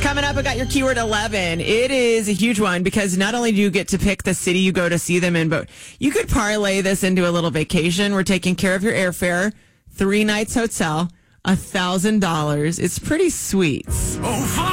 Coming up, I got your keyword 11. It is a huge one because not only do you get to pick the city you go to see them in, but you could parlay this into a little vacation. We're taking care of your airfare, 3 nights hotel, $1,000. It's pretty sweet.